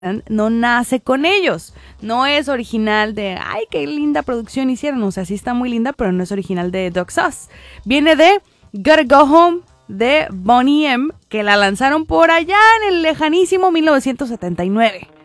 no nace con ellos. No es original de, ay, qué linda producción hicieron. O sea, sí está muy linda, pero no es original de Dog Sauce. Viene de Gotta Go Home de Boney M, que la lanzaron por allá en el lejanísimo 1979.